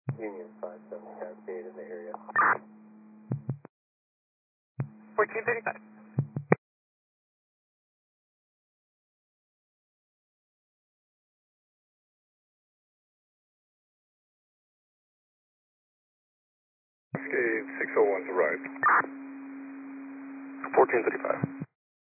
Union 57 Cascade in the area. 1435. Cascade 601's arrived. 1435.